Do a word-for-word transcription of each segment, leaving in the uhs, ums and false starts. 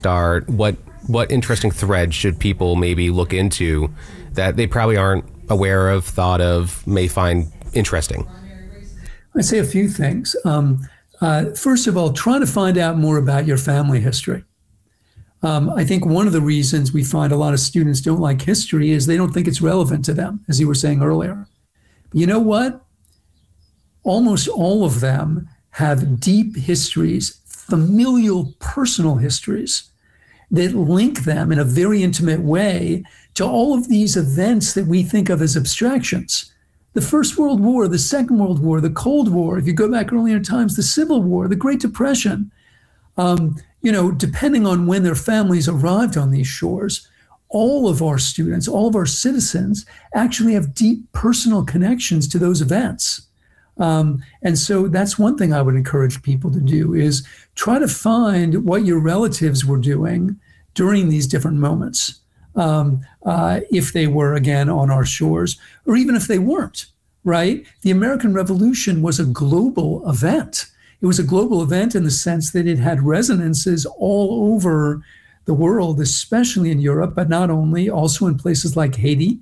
start? What what interesting threads should people maybe look into that they probably aren't aware of, thought of, may find interesting? I'd say a few things. Um, uh, first of all, try to find out more about your family history. Um, I think one of the reasons we find a lot of students don't like history is they don't think it's relevant to them, as you were saying earlier. But you know what? Almost all of them have deep histories, familial, personal histories that link them in a very intimate way to all of these events that we think of as abstractions. The First World War, the Second World War, the Cold War, if you go back earlier times, the Civil War, the Great Depression. Um, you know, depending on when their families arrived on these shores, all of our students, all of our citizens actually have deep personal connections to those events. Um, and so that's one thing I would encourage people to do is try to find what your relatives were doing during these different moments. Um, uh, if they were, again, on our shores, or even if they weren't, right? The American Revolution was a global event. It was a global event in the sense that it had resonances all over the world, especially in Europe, but not only, also in places like Haiti.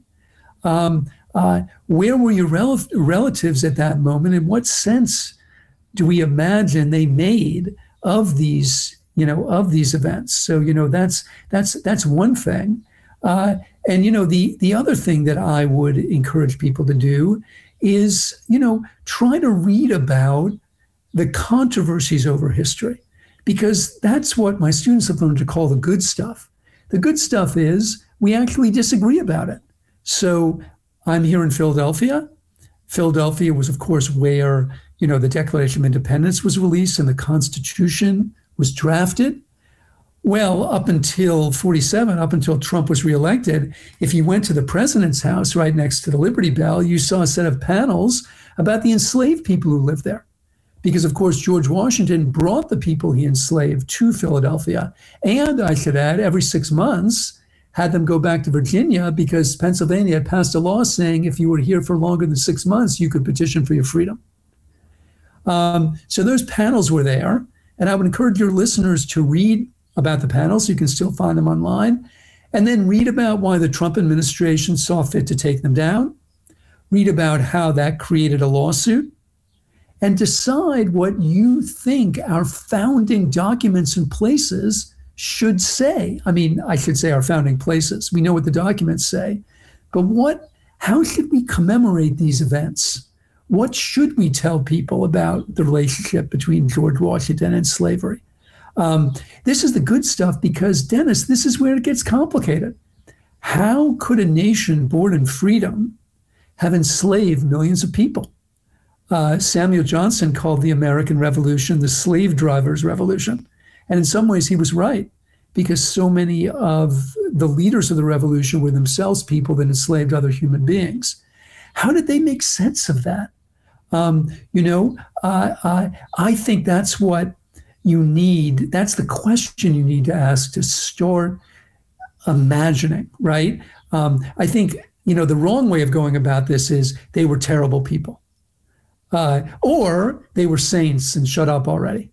Um, uh, where were your rel- relatives at that moment? And what sense do we imagine they made of these, you know, of these events? So, you know, that's that's that's one thing. Uh, and, you know, the, the other thing that I would encourage people to do is, you know, try to read about the controversies over history, because that's what my students have learned to call the good stuff. The good stuff is we actually disagree about it. So I'm here in Philadelphia. Philadelphia was, of course, where, you know, the Declaration of Independence was released and the Constitution was drafted. Well, up until forty-seven, up until Trump was reelected, if you went to the president's house right next to the Liberty Bell, you saw a set of panels about the enslaved people who lived there. Because, of course, George Washington brought the people he enslaved to Philadelphia. And I should add, every six months, had them go back to Virginia because Pennsylvania had passed a law saying if you were here for longer than six months, you could petition for your freedom. Um, so those panels were there. And I would encourage your listeners to read about the panels. You can still find them online. And then read about why the Trump administration saw fit to take them down. Read about how that created a lawsuit. And decide what you think our founding documents and places should say. I mean, I should say our founding places. We know what the documents say. But what, how should we commemorate these events? What should we tell people about the relationship between George Washington and slavery? Um, this is the good stuff because, Dennis, this is where it gets complicated. How could a nation born in freedom have enslaved millions of people? Uh, Samuel Johnson called the American Revolution the slave drivers' revolution. And in some ways, he was right, because so many of the leaders of the revolution were themselves people that enslaved other human beings. How did they make sense of that? Um, you know, uh, I, I think that's what you need. That's the question you need to ask to start imagining, right? Um, I think, you know, the wrong way of going about this is they were terrible people. Uh, or they were saints and shut up already.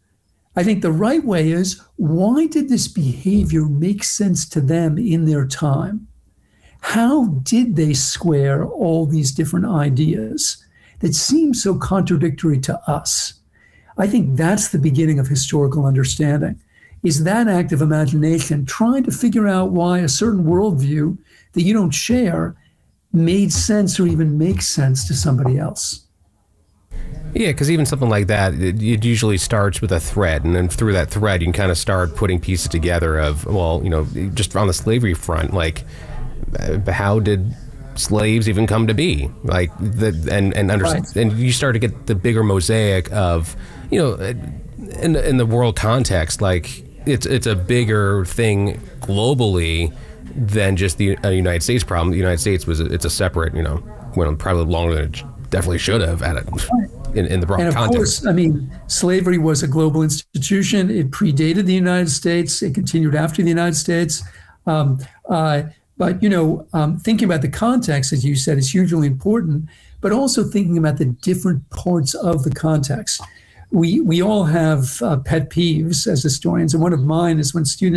I think the right way is, why did this behavior make sense to them in their time? How did they square all these different ideas that seem so contradictory to us? I think that's the beginning of historical understanding, is that act of imagination, trying to figure out why a certain worldview that you don't share made sense or even makes sense to somebody else. Yeah, because even something like that, it, it usually starts with a thread, and then through that thread, you can kind of start putting pieces together of, well, you know, just on the slavery front, like, how did slaves even come to be? Like, the and and under, right. And you start to get the bigger mosaic of, you know, in in the world context, like it's it's a bigger thing globally than just the uh, United States problem. The United States was a, it's a separate, you know, went on probably longer than it definitely should have at it. In, in the broad and of context. course, I mean, slavery was a global institution. It predated the United States. It continued after the United States. Um, uh, but, you know, um, thinking about the context, as you said, is hugely important, but also thinking about the different parts of the context. we we all have uh, pet peeves as historians, and one of mine is when students